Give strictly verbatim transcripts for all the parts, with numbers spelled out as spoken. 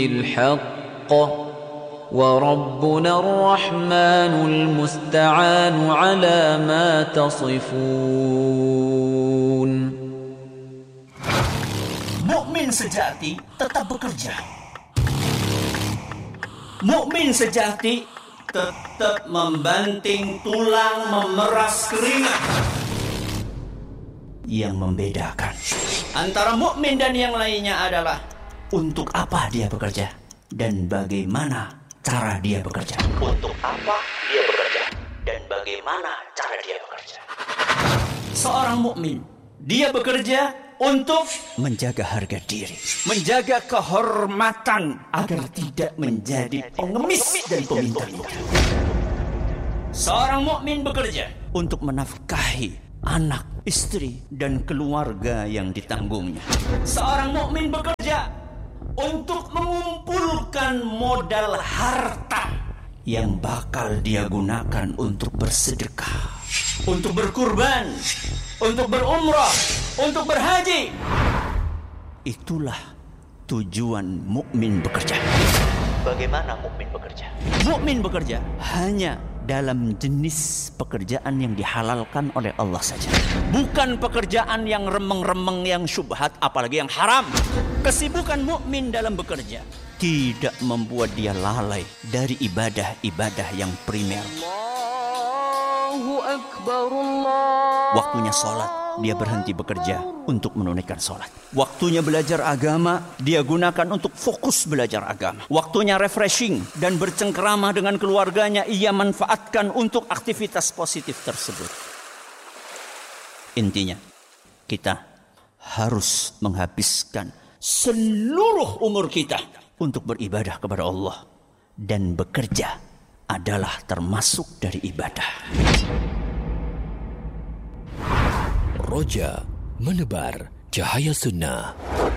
الحق وربنا الرحمن المستعان على ما تصفون. Mukmin sejati tetap bekerja. Mukmin sejati tetap membanting tulang, memeras keringat. Yang membedakan antara mukmin dan yang lainnya adalah untuk apa dia bekerja dan bagaimana cara dia bekerja. Untuk apa dia bekerja dan bagaimana cara dia bekerja. Seorang mukmin, dia bekerja untuk menjaga harga diri, menjaga kehormatan agar tidak menjadi pengemis dan peminta-minta. Seorang mukmin bekerja untuk menafkahi anak, istri, dan keluarga yang ditanggungnya. Seorang mukmin bekerja untuk mengumpulkan modal harta yang bakal dia gunakan untuk bersedekah, untuk berkurban, untuk berumrah, untuk berhaji. Itulah tujuan mukmin bekerja. Bagaimana mukmin bekerja? Mukmin bekerja hanya dalam jenis pekerjaan yang dihalalkan oleh Allah saja. Bukan pekerjaan yang remeng-remeng, yang syubhat, apalagi yang haram. Kesibukan mukmin dalam bekerja tidak membuat dia lalai dari ibadah-ibadah yang primer. Allahu Akbar, Allah. Waktunya sholat, dia berhenti bekerja untuk menunaikan sholat. Waktunya belajar agama, dia gunakan untuk fokus belajar agama. Waktunya refreshing dan bercengkerama dengan keluarganya, ia manfaatkan untuk aktivitas positif tersebut. Intinya, kita harus menghabiskan seluruh umur kita untuk beribadah kepada Allah. Dan bekerja adalah termasuk dari ibadah. Roja menebar cahaya sunnah.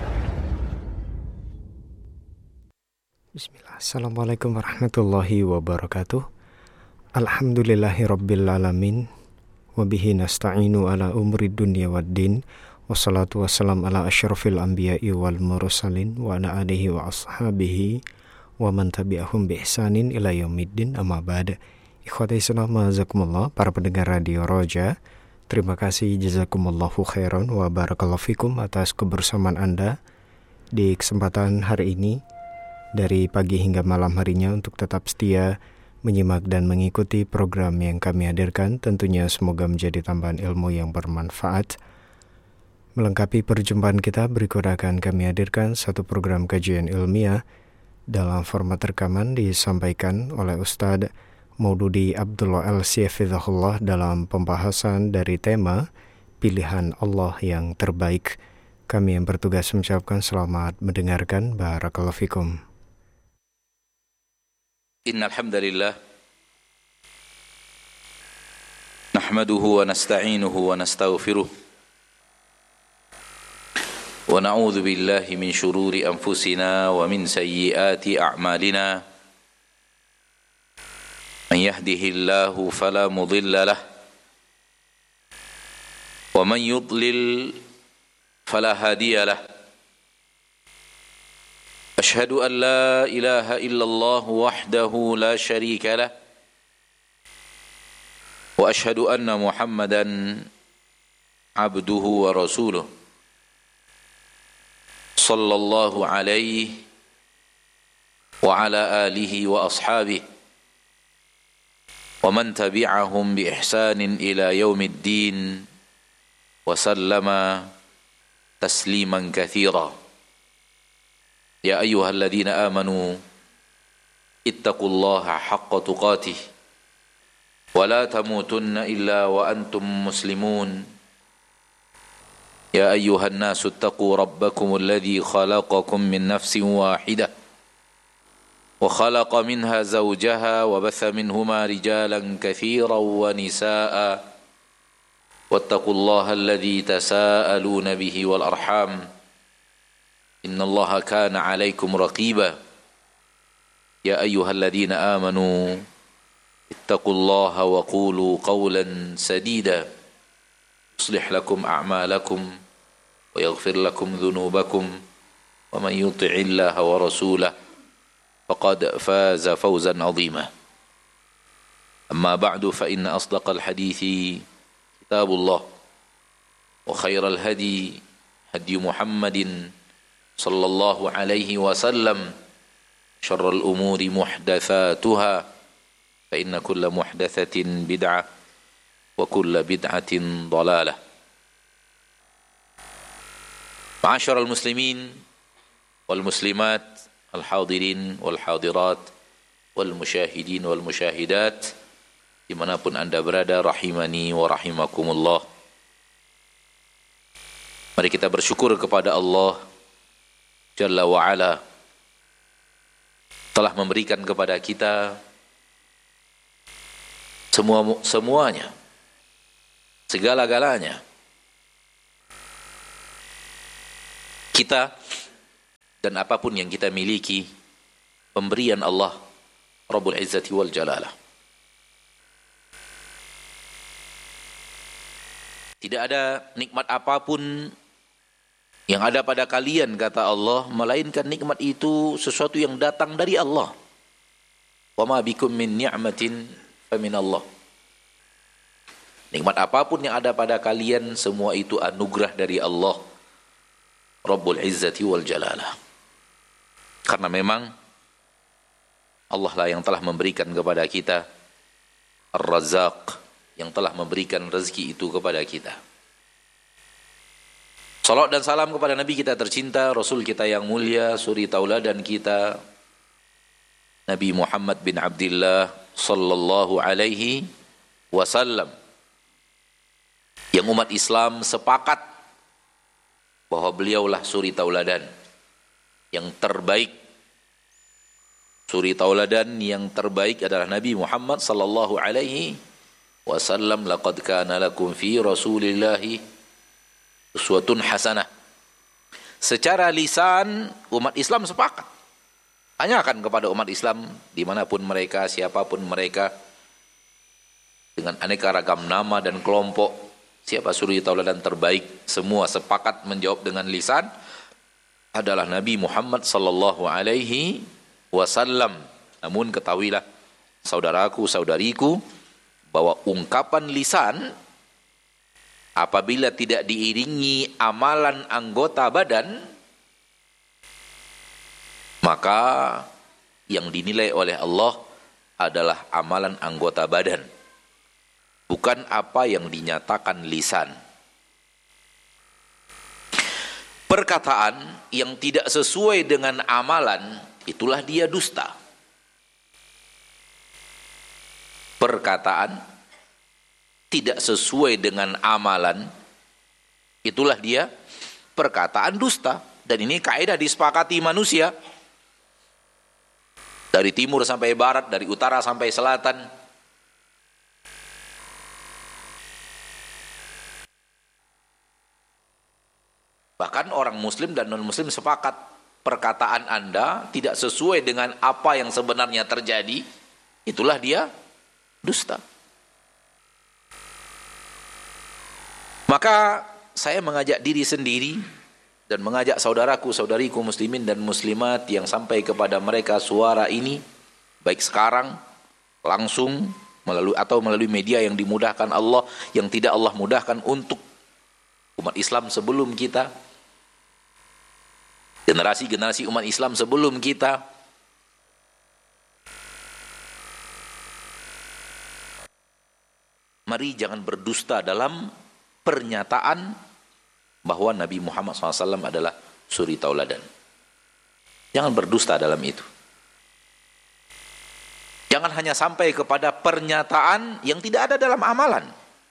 Bismillah. Assalamualaikum warahmatullahi wabarakatuh. Alhamdulillahirabbil alamin. Wabihi nasta'inu ala umri dunya waddin. Wassalatu wassalam ala asyrafil anbiya'i wal mursalin wa ala alihi wa ashabihi wa man tabi'ahum bi ihsanin ila yaumiddin, amma ba'd. Ikhwati sunnah mazakumullah, para pendengar Radio Roja, terima kasih, jazakumullahu khairan wa barakallahu fikum atas kebersamaan Anda di kesempatan hari ini dari pagi hingga malam harinya untuk tetap setia menyimak dan mengikuti program yang kami hadirkan. Tentunya semoga menjadi tambahan ilmu yang bermanfaat. Melengkapi perjumpaan kita, berikut akan kami hadirkan satu program kajian ilmiah dalam format rekaman disampaikan oleh Ustadz Maududi Abdullah Al-Siyafidhahullah dalam pembahasan dari tema Pilihan Allah yang Terbaik. Kami yang bertugas mengucapkan selamat mendengarkan. Barakallahu fikum. Innal hamdalillah nahmaduhu wa nasta'inuhu wa nastaghfiruh wa na'udzu billahi min shururi anfusina wa min sayyiati a'malina. Man yahdihillahu fala mudilla lahu wa man yudlil fala hadiya lahu. Ashhadu an la ilaha illallah wahdahu la syarika lah wa ashhadu anna Muhammadan abduhu wa rasuluh sallallahu alaihi wa ala alihi wa ashabihi wa man tabi'ahum bi ihsanin ila yaumiddin wa sallama tasliman katsira. Ya ayyuhalladzina amanu ittaqullaha haqqa tuqatih wa la tamutunna illa wa antum muslimun. Ya ayyuhan nasu ittaqu rabbakumul ladzi khalaqakum min nafsin wahidah wa khalaqa minha zawjaha wa batha minhuma rijalan katsiran wa nisaa'a wattaqullaha alladzi tasaaluna bihi wal arham innallaha kana 'alaikum raqiba. Ya ayyuhalladzina amanu ittaqullaha wa qulu qawlan sadida yuslih lakum a'malakum wa yaghfir lakum dhunubakum wa man yuti'illaha wa rasulahu فقد فاز فوزا عظيما. أما بعد فإن أصدق الحديث كتاب الله وخير الهدي هدي محمد صلى الله عليه وسلم شر الأمور محدثاتها فإن كل محدثة بدعة وكل بدعة ضلالة. معاشر المسلمين والمسلمات الحاضرين والحاضرات والmusyahidin والmusyahidat dimanapun anda berada, rahimani wa rahimakumullah. Mari kita bersyukur kepada Allah Jalla wa Ala telah memberikan kepada kita semua semuanya, segala-galanya. Kita dan apapun yang kita miliki pemberian Allah Rabbul Izzati wal Jalalah. Tidak ada nikmat apapun yang ada pada kalian, kata Allah, melainkan nikmat itu sesuatu yang datang dari Allah. Wa ma bikum min ni'matin fa min Allah. Nikmat apapun yang ada pada kalian, semua itu anugerah dari Allah Rabbul Izzati wal Jalalah. Karena memang Allah lah yang telah memberikan kepada kita Ar-Razzaq, yang telah memberikan rezeki itu kepada kita. Salawat dan salam kepada Nabi kita tercinta, Rasul kita yang mulia, suri tauladan kita, Nabi Muhammad bin Abdullah sallallahu alaihi wasallam, yang umat Islam sepakat bahwa beliaulah suri tauladan yang terbaik. Suri tauladan yang terbaik adalah Nabi Muhammad sallallahu alaihi wasallam. Laqad kana lakum fi Rasulillahi uswatun hasanah. Secara lisan umat Islam sepakat. Tanyakan kepada umat Islam dimanapun mereka, siapapun mereka, dengan aneka ragam nama dan kelompok, siapa suri tauladan terbaik, semua sepakat menjawab dengan lisan adalah Nabi Muhammad sallallahu alaihi wasallam. Namun ketahuilah saudaraku, saudariku, bahwa ungkapan lisan apabila tidak diiringi amalan anggota badan, maka yang dinilai oleh Allah adalah amalan anggota badan, bukan apa yang dinyatakan lisan. Perkataan yang tidak sesuai dengan amalan, itulah dia dusta. Perkataan tidak sesuai dengan amalan, itulah dia perkataan dusta. Dan ini kaidah disepakati manusia, dari timur sampai barat, dari utara sampai selatan. Bahkan orang muslim dan non-muslim sepakat, perkataan Anda tidak sesuai dengan apa yang sebenarnya terjadi, itulah dia dusta. Maka saya mengajak diri sendiri dan mengajak saudaraku, saudariku muslimin dan muslimat yang sampai kepada mereka suara ini, baik sekarang, langsung, melalui atau melalui media yang dimudahkan Allah, yang tidak Allah mudahkan untuk umat Islam sebelum kita, generasi-generasi umat Islam sebelum kita. Mari jangan berdusta dalam pernyataan bahwa Nabi Muhammad shallallahu alaihi wasallam adalah suri tauladan. Jangan berdusta dalam itu. Jangan hanya sampai kepada pernyataan yang tidak ada dalam amalan.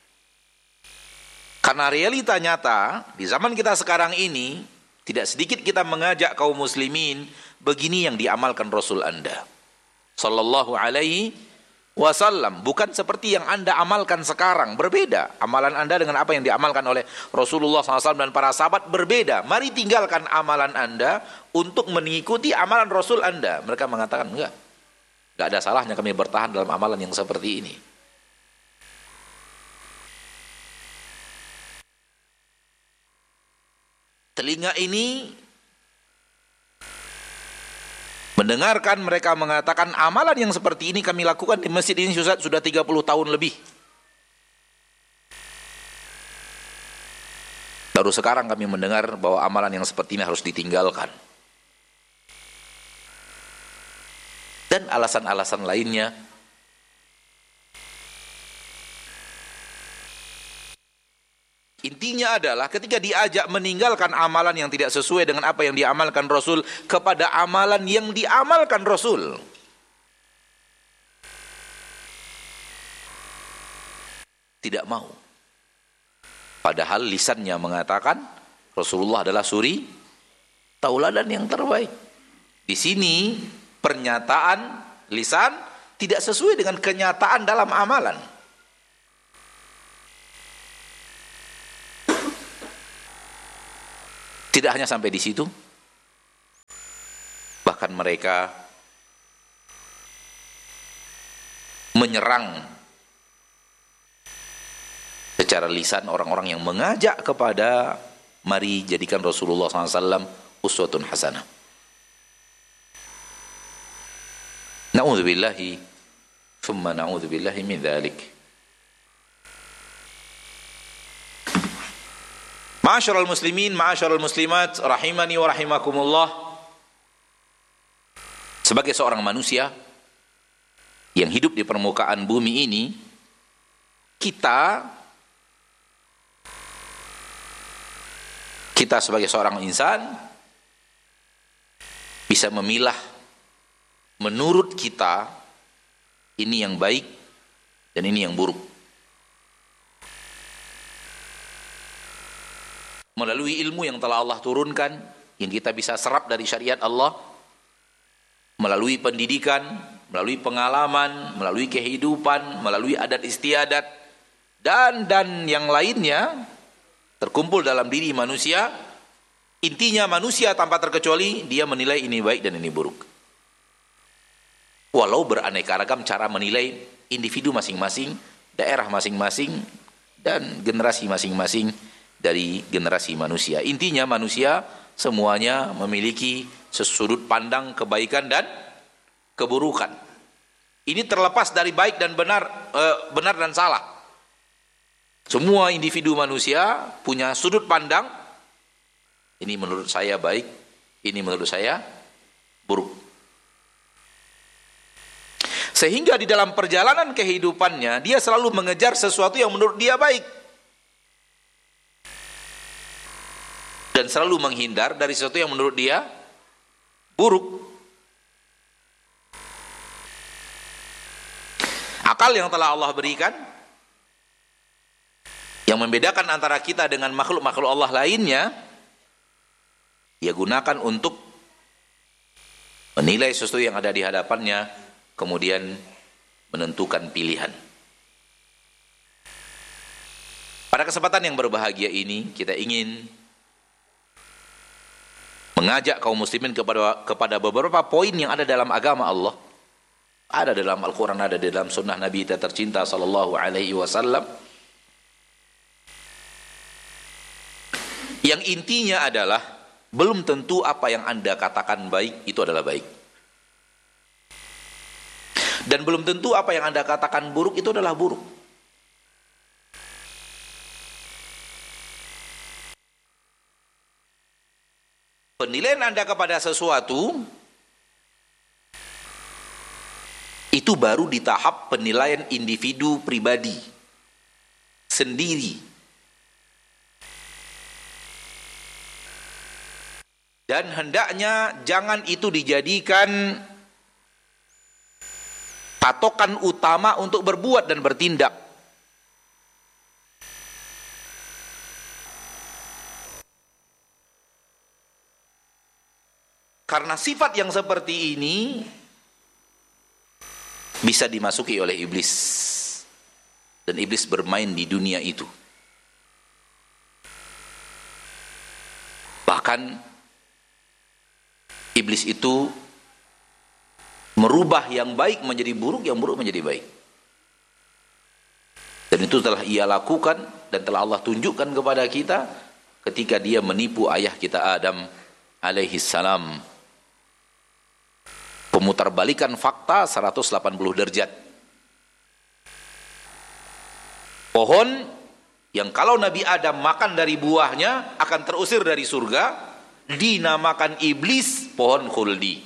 Karena realita nyata di zaman kita sekarang ini, tidak sedikit kita mengajak kaum muslimin, begini yang diamalkan Rasul Anda sallallahu alaihi wasallam, bukan seperti yang Anda amalkan sekarang. Berbeda amalan Anda dengan apa yang diamalkan oleh Rasulullah shallallahu alaihi wasallam dan para sahabat, berbeda. Mari tinggalkan amalan Anda untuk mengikuti amalan Rasul Anda. Mereka mengatakan enggak, enggak ada salahnya kami bertahan dalam amalan yang seperti ini. Telinga ini mendengarkan mereka mengatakan amalan yang seperti ini kami lakukan di masjid ini Ustaz sudah tiga puluh tahun lebih. Baru sekarang kami mendengar bahwa amalan yang seperti ini harus ditinggalkan. Dan alasan-alasan lainnya. Intinya adalah ketika diajak meninggalkan amalan yang tidak sesuai dengan apa yang diamalkan Rasul kepada amalan yang diamalkan Rasul. Tidak mau. Padahal lisannya mengatakan Rasulullah adalah suri tauladan yang terbaik. Di sini pernyataan lisan tidak sesuai dengan kenyataan dalam amalan. Tidak hanya sampai di situ, bahkan mereka menyerang secara lisan orang-orang yang mengajak kepada mari jadikan Rasulullah shallallahu alaihi wasallam uswatun hasanah. Na'udzubillahi thumma na'udzubillahi min dzalik. Ma'asyiral muslimin, ma'asyiral muslimat, rahimani wa rahimakumullah. Sebagai seorang manusia yang hidup di permukaan bumi ini, kita kita sebagai seorang insan bisa memilah menurut kita ini yang baik dan ini yang buruk. Melalui ilmu yang telah Allah turunkan, yang kita bisa serap dari syariat Allah, melalui pendidikan, melalui pengalaman, melalui kehidupan, melalui adat istiadat, dan dan yang lainnya, terkumpul dalam diri manusia. Intinya manusia tanpa terkecuali, dia menilai ini baik dan ini buruk. Walau beraneka ragam cara menilai individu masing-masing, daerah masing-masing, dan generasi masing-masing dari generasi manusia. Intinya manusia semuanya memiliki sudut pandang kebaikan dan keburukan. Ini terlepas dari baik dan benar, eh, benar dan salah. Semua individu manusia punya sudut pandang. Ini menurut saya baik, ini menurut saya buruk. Sehingga di dalam perjalanan kehidupannya dia selalu mengejar sesuatu yang menurut dia baik. Dan selalu menghindar dari sesuatu yang menurut dia buruk. Akal yang telah Allah berikan, yang membedakan antara kita dengan makhluk-makhluk Allah lainnya, dia gunakan untuk menilai sesuatu yang ada di hadapannya, kemudian menentukan pilihan. Pada kesempatan yang berbahagia ini, kita ingin mengajak kaum muslimin kepada kepada beberapa poin yang ada dalam agama Allah, ada dalam Al-Quran, ada dalam sunnah Nabi kita tercinta sallallahu alaihi wasallam, yang intinya adalah belum tentu apa yang Anda katakan baik itu adalah baik, dan belum tentu apa yang Anda katakan buruk itu adalah buruk. Penilaian Anda kepada sesuatu itu baru di tahap penilaian individu pribadi sendiri. Dan hendaknya jangan itu dijadikan patokan utama untuk berbuat dan bertindak. Karena sifat yang seperti ini bisa dimasuki oleh iblis, dan iblis bermain di dunia itu. Bahkan iblis itu merubah yang baik menjadi buruk, yang buruk menjadi baik. Dan itu telah ia lakukan dan telah Allah tunjukkan kepada kita ketika dia menipu ayah kita Adam alaihi salam. Pemutarbalikan fakta seratus delapan puluh derajat. Pohon yang kalau Nabi Adam makan dari buahnya akan terusir dari surga, dinamakan iblis pohon khuldi.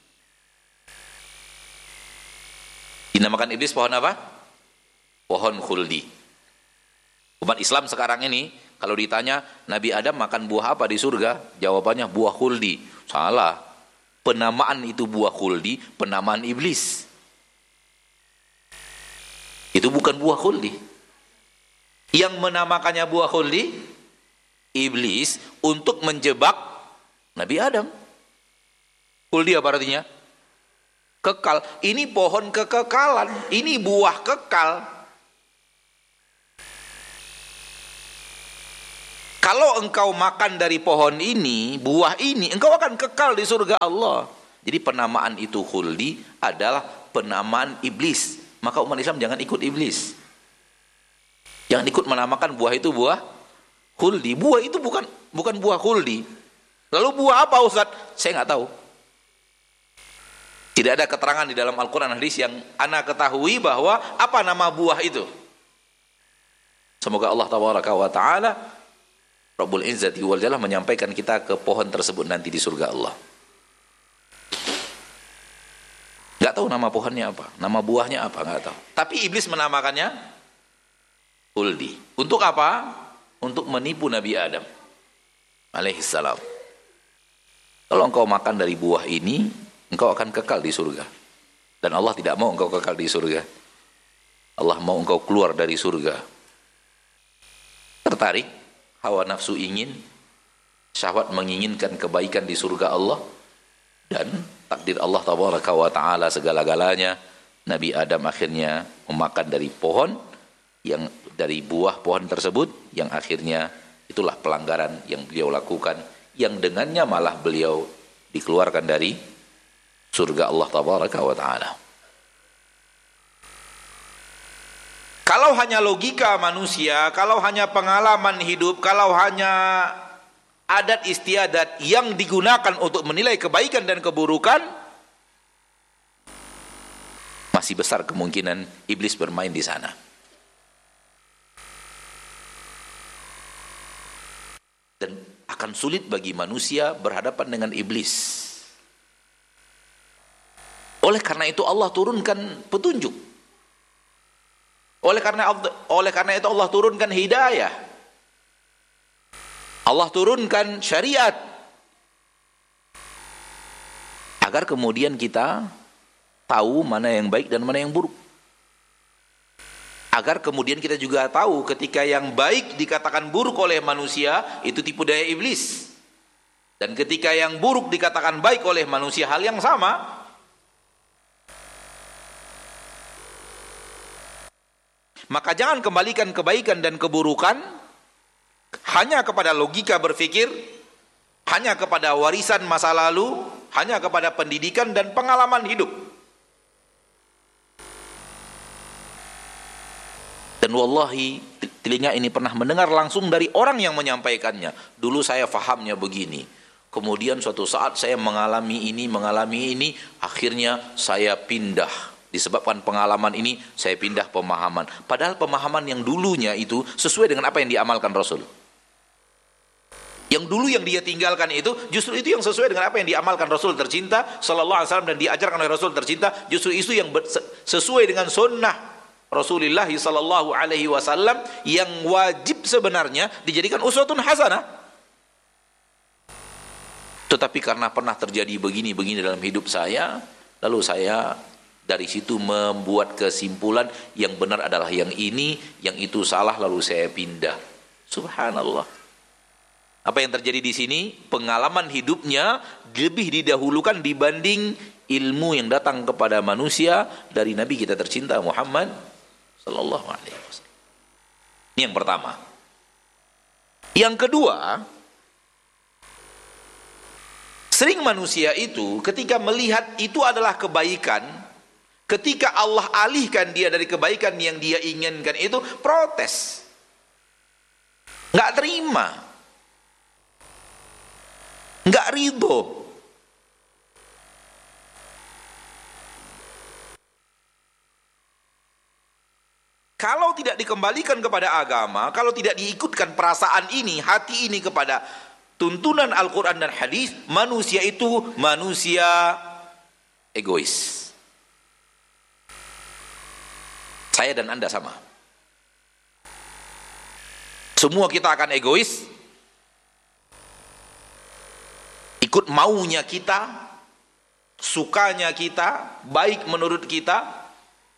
Dinamakan iblis pohon apa? Pohon khuldi. Umat Islam sekarang ini kalau ditanya Nabi Adam makan buah apa di surga, jawabannya buah khuldi. Salah. Penamaan itu buah khuldi, penamaan iblis. Itu bukan buah khuldi. Yang menamakannya buah khuldi, iblis, untuk menjebak Nabi Adam. Khuldi apa artinya? Kekal. Ini pohon kekekalan, ini buah kekal. Kalau engkau makan dari pohon ini, buah ini, engkau akan kekal di surga Allah. Jadi penamaan itu khuldi adalah penamaan iblis. Maka umat Islam jangan ikut iblis. Jangan ikut menamakan buah itu buah khuldi. Buah itu bukan bukan buah khuldi. Lalu buah apa Ustaz? Saya nggak tahu. Tidak ada keterangan di dalam Al-Quran hadis yang ana ketahui bahwa apa nama buah itu. Semoga Allah tabaraka wa ta'ala Rabbul Izzati wal Jalal menyampaikan kita ke pohon tersebut nanti di surga Allah. Nggak tahu nama pohonnya apa, nama buahnya apa, nggak tahu. Tapi iblis menamakannya khuldi. Untuk apa? Untuk menipu Nabi Adam alaihissalam. Kalau engkau makan dari buah ini, engkau akan kekal di surga. Dan Allah tidak mau engkau kekal di surga. Allah mau engkau keluar dari surga. Tertarik, hawa nafsu ingin, syahwat menginginkan kebaikan di surga Allah, dan takdir Allah tabaraka wa ta'ala segala-galanya. Nabi Adam akhirnya memakan dari pohon, yang dari buah pohon tersebut, yang akhirnya itulah pelanggaran yang beliau lakukan, yang dengannya malah beliau dikeluarkan dari surga Allah tabaraka wa ta'ala. Kalau hanya logika manusia, kalau hanya pengalaman hidup, kalau hanya adat istiadat yang digunakan untuk menilai kebaikan dan keburukan, masih besar kemungkinan iblis bermain di sana. Dan akan sulit bagi manusia berhadapan dengan iblis. Oleh karena itu Allah turunkan petunjuk. Oleh karena oleh karena itu Allah turunkan hidayah. Allah turunkan syariat. Agar kemudian kita tahu mana yang baik dan mana yang buruk. Agar kemudian kita juga tahu ketika yang baik dikatakan buruk oleh manusia, itu tipu daya iblis. Dan ketika yang buruk dikatakan baik oleh manusia, hal yang sama. Maka jangan kembalikan kebaikan dan keburukan hanya kepada logika berpikir, hanya kepada warisan masa lalu, hanya kepada pendidikan dan pengalaman hidup. Dan wallahi telinga ini pernah mendengar langsung dari orang yang menyampaikannya. Dulu saya fahamnya begini, kemudian suatu saat saya mengalami ini, mengalami ini, akhirnya saya pindah. Disebabkan pengalaman ini, saya pindah pemahaman. Padahal pemahaman yang dulunya itu sesuai dengan apa yang diamalkan Rasul. Yang dulu yang dia tinggalkan itu, justru itu yang sesuai dengan apa yang diamalkan Rasul tercinta sallallahu alaihi wasallam dan diajarkan oleh Rasul tercinta. Justru itu yang sesuai dengan sunnah Rasulullah sallallahu alaihi wasallam yang wajib sebenarnya dijadikan uswatun hasanah. Tetapi karena pernah terjadi begini-begini dalam hidup saya, lalu saya dari situ membuat kesimpulan yang benar adalah yang ini, yang itu salah, lalu saya pindah. Subhanallah. Apa yang terjadi di sini? Pengalaman hidupnya lebih didahulukan dibanding ilmu yang datang kepada manusia dari Nabi kita tercinta Muhammad sallallahu alaihi wasallam. Ini yang pertama. Yang kedua, sering manusia itu ketika melihat itu adalah kebaikan, ketika Allah alihkan dia dari kebaikan yang dia inginkan itu, protes, nggak terima, nggak ridho. Kalau tidak dikembalikan kepada agama, kalau tidak diikutkan perasaan ini, hati ini kepada tuntunan Al-Quran dan hadis, manusia itu manusia egois. Saya dan Anda sama. Semua kita akan egois, ikut maunya kita, sukanya kita, baik menurut kita.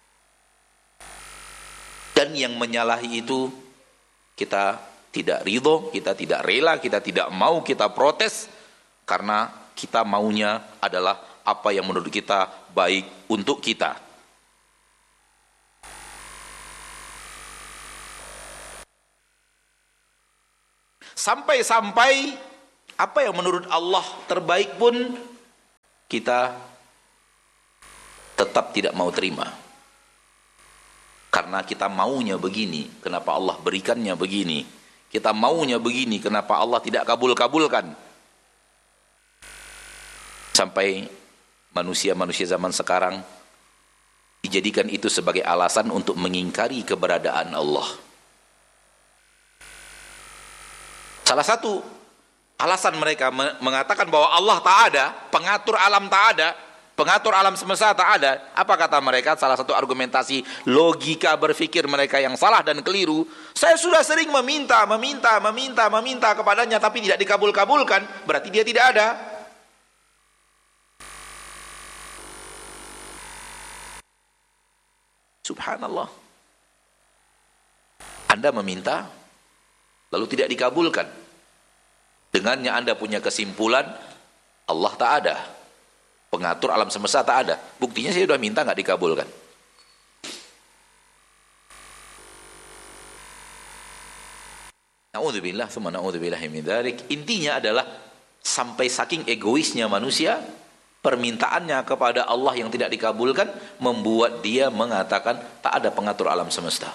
Dan yang menyalahi itu kita tidak ridho, kita tidak rela, kita tidak mau, kita protes karena kita maunya adalah apa yang menurut kita baik untuk kita. Sampai-sampai apa yang menurut Allah terbaik pun kita tetap tidak mau terima. Karena kita maunya begini, kenapa Allah berikannya begini? Kita maunya begini, kenapa Allah tidak kabul-kabulkan? Sampai manusia-manusia zaman sekarang dijadikan itu sebagai alasan untuk mengingkari keberadaan Allah. Salah satu alasan mereka mengatakan bahwa Allah tak ada, pengatur alam tak ada, pengatur alam semesta tak ada. Apa kata mereka? Salah satu argumentasi logika berpikir mereka yang salah dan keliru. Saya sudah sering meminta, meminta, meminta, meminta kepadanya tapi tidak dikabul-kabulkan, berarti dia tidak ada. Subhanallah. Anda meminta lalu tidak dikabulkan. Dengannya Anda punya kesimpulan Allah tak ada, pengatur alam semesta tak ada. Buktinya saya sudah minta nggak dikabulkan. Na'udzubillah, tsumma na'udzubillahi min dzalik. Intinya adalah sampai saking egoisnya manusia, permintaannya kepada Allah yang tidak dikabulkan membuat dia mengatakan tak ada pengatur alam semesta.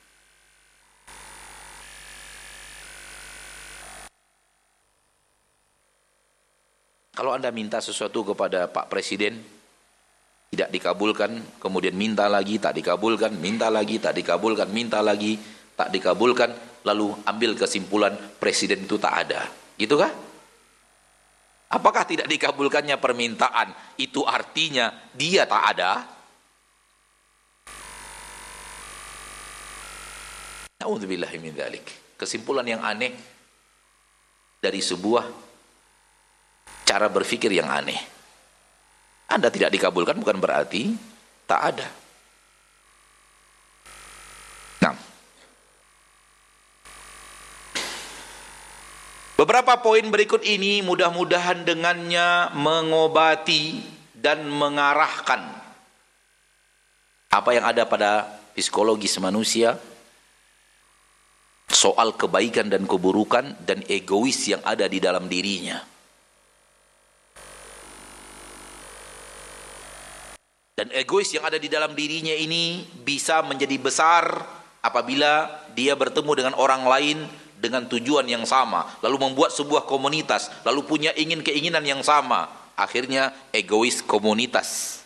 Kalau Anda minta sesuatu kepada Pak Presiden tidak dikabulkan, kemudian minta lagi tak dikabulkan, minta lagi tak dikabulkan, minta lagi tak dikabulkan, lalu ambil kesimpulan Presiden itu tak ada, gitu kah? Apakah tidak dikabulkannya permintaan itu artinya dia tak ada? Na'udzubillahi min dzalik. Kesimpulan yang aneh dari sebuah cara berpikir yang aneh. Anda tidak dikabulkan bukan berarti tak ada. Nah, beberapa poin berikut ini mudah-mudahan dengannya mengobati dan mengarahkan apa yang ada pada psikologis manusia soal kebaikan dan keburukan dan egois yang ada di dalam dirinya. Dan egois yang ada di dalam dirinya ini bisa menjadi besar apabila dia bertemu dengan orang lain dengan tujuan yang sama, lalu membuat sebuah komunitas, lalu punya ingin keinginan yang sama. Akhirnya egois komunitas.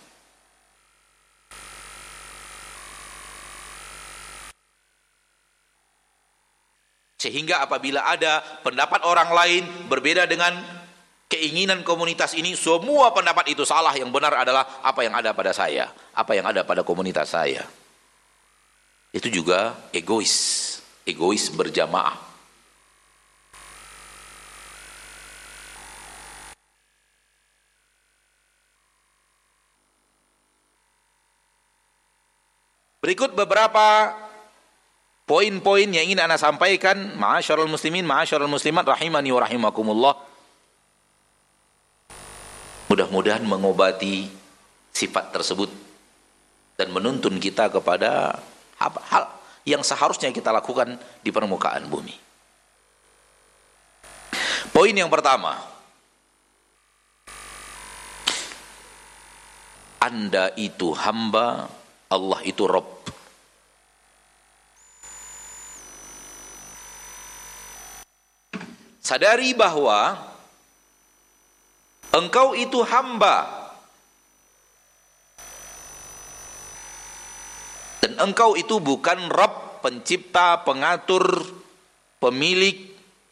Sehingga apabila ada pendapat orang lain berbeda dengan keinginan komunitas ini, semua pendapat itu salah, yang benar adalah apa yang ada pada saya, apa yang ada pada komunitas saya. Itu juga egois, egois berjamaah. Berikut beberapa poin-poin yang ingin Anda sampaikan, ma'asyarul muslimin, ma'asyarul muslimat, rahimani wa rahimakumullah. Mudah-mudahan mengobati sifat tersebut dan menuntun kita kepada hal yang seharusnya kita lakukan di permukaan bumi. Poin yang pertama, Anda itu hamba, Allah itu Rabb. Sadari bahwa engkau itu hamba. Dan engkau itu bukan Rabb, pencipta, pengatur, pemilik.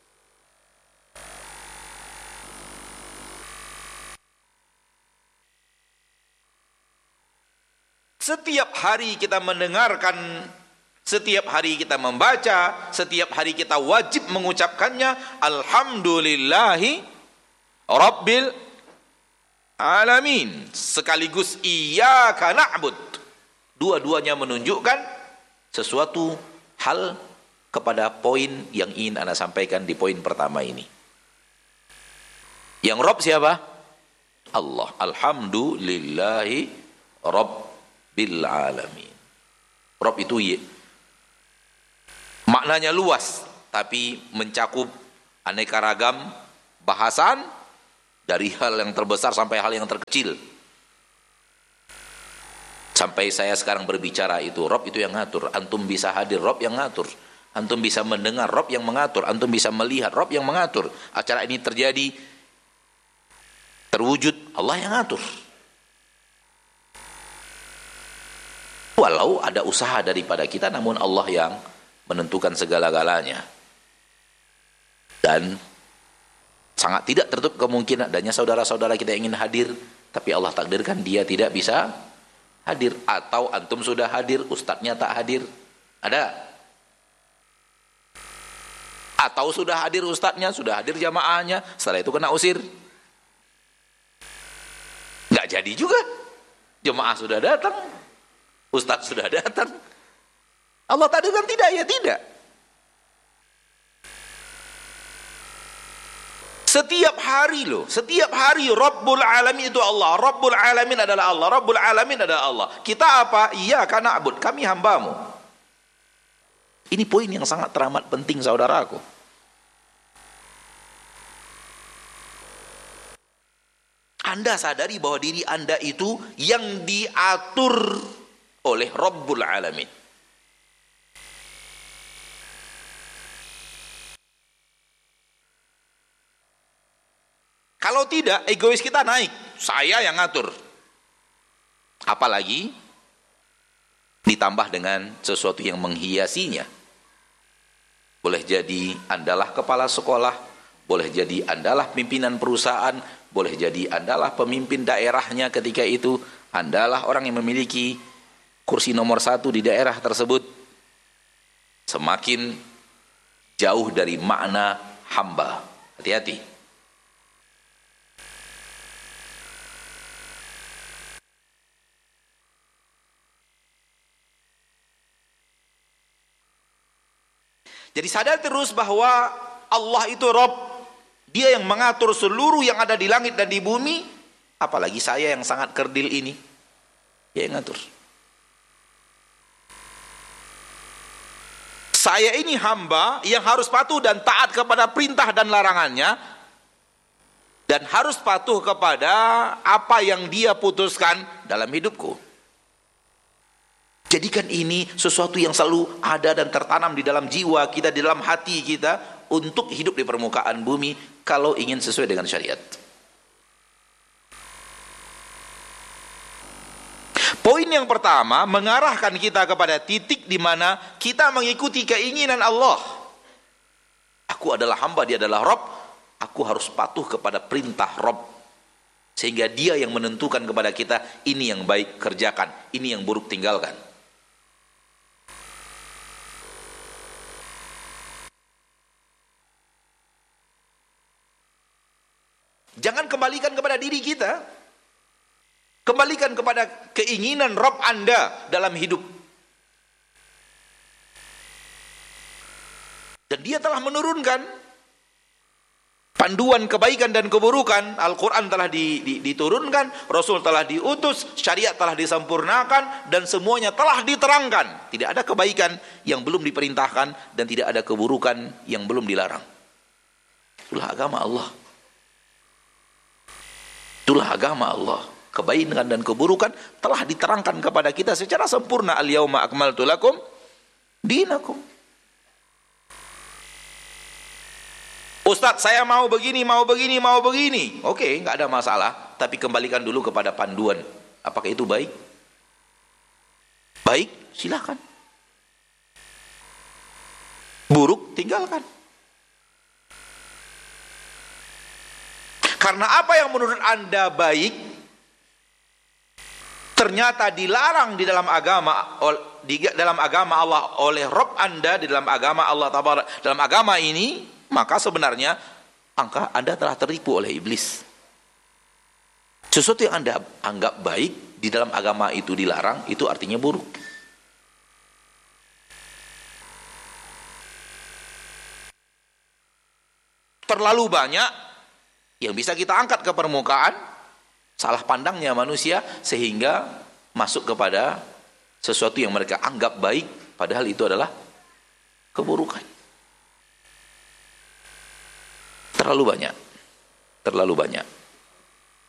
Setiap hari kita mendengarkan, setiap hari kita membaca, setiap hari kita wajib mengucapkannya, alhamdulillahi rabbil alamin, sekaligus iyyaka na'bud. Dua-duanya menunjukkan sesuatu hal kepada poin yang ingin Anda sampaikan di poin pertama ini. Yang Rabb siapa? Allah. Alhamdulillahi rabbil alamin. Rabb itu ye. Maknanya luas, tapi mencakup aneka ragam bahasan dari hal yang terbesar sampai hal yang terkecil. Sampai saya sekarang berbicara itu, Rabb itu yang ngatur. Antum bisa hadir, Rabb yang ngatur. Antum bisa mendengar, Rabb yang mengatur. Antum bisa melihat, Rabb yang mengatur. Acara ini terjadi, terwujud, Allah yang ngatur. Walau ada usaha daripada kita, namun Allah yang menentukan segala-galanya. Dan sangat tidak tertutup kemungkinan adanya saudara-saudara kita yang ingin hadir, tapi Allah takdirkan dia tidak bisa hadir. Atau antum sudah hadir, ustadznya tak hadir. Ada. Atau sudah hadir ustadznya, sudah hadir jamaahnya, setelah itu kena usir. Nggak jadi juga. Jemaah sudah datang, ustadz sudah datang. Allah takdirkan tidak, ya tidak. Setiap hari loh, setiap hari Rabbul Alamin itu Allah. Rabbul Alamin adalah Allah. Rabbul Alamin adalah Allah. Kita apa? Iyyaka na'bud, kami hambamu. Ini poin yang sangat teramat penting, saudaraku. Anda sadari bahwa diri Anda itu yang diatur oleh Rabbul Alamin. Kalau tidak, egois kita naik. Saya yang ngatur. Apalagi ditambah dengan sesuatu yang menghiasinya. Boleh jadi Andalah kepala sekolah, boleh jadi Andalah pimpinan perusahaan, boleh jadi Andalah pemimpin daerahnya ketika itu, Andalah orang yang memiliki kursi nomor satu di daerah tersebut. Semakin jauh dari makna hamba. Hati-hati. Jadi sadar terus bahwa Allah itu Rabb. Dia yang mengatur seluruh yang ada di langit dan di bumi. Apalagi saya yang sangat kerdil ini. Dia yang ngatur. Saya ini hamba yang harus patuh dan taat kepada perintah dan larangannya. Dan harus patuh kepada apa yang dia putuskan dalam hidupku. Jadikan ini sesuatu yang selalu ada dan tertanam di dalam jiwa kita, di dalam hati kita, untuk hidup di permukaan bumi kalau ingin sesuai dengan syariat. Poin yang pertama mengarahkan kita kepada titik di mana kita mengikuti keinginan Allah. Aku adalah hamba, dia adalah Rabb. Aku harus patuh kepada perintah Rabb. Sehingga dia yang menentukan kepada kita, ini yang baik kerjakan, ini yang buruk tinggalkan. Jangan kembalikan kepada diri kita. Kembalikan kepada keinginan Rabb Anda dalam hidup. Dan dia telah menurunkan panduan kebaikan dan keburukan. Al-Quran telah di, di, diturunkan, Rasul telah diutus, syariat telah disempurnakan, dan semuanya telah diterangkan. Tidak ada kebaikan yang belum diperintahkan, dan tidak ada keburukan yang belum dilarang. Itulah agama Allah. Itulah agama Allah. Kebaikan dan keburukan telah diterangkan kepada kita secara sempurna. Al-yauma akmaltu lakum dinakum. Ustadz, saya mau begini, mau begini, mau begini. Oke, nggak ada masalah. Tapi kembalikan dulu kepada panduan. Apakah itu baik? Baik, silakan. Buruk, tinggalkan. Karena apa yang menurut Anda baik, ternyata dilarang di dalam agama di dalam agama Allah oleh Rabb Anda, di dalam agama Allah Taala, dalam agama ini, maka sebenarnya angka Anda telah tertipu oleh iblis. Sesuatu yang Anda anggap baik di dalam agama itu dilarang, itu artinya buruk. Terlalu banyak yang bisa kita angkat ke permukaan, salah pandangnya manusia, sehingga masuk kepada sesuatu yang mereka anggap baik, padahal itu adalah keburukan. Terlalu banyak, terlalu banyak.